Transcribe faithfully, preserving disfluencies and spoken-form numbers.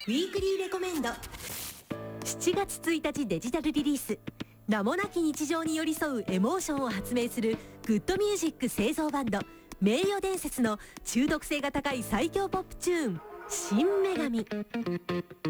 ウィークリーレコメンド。しちがつついたちデジタルリリース、名もなき日常に寄り添うエモーションを発明するグッドミュージック製造バンド名誉伝説の中毒性が高い最強ポップチューン、新女神。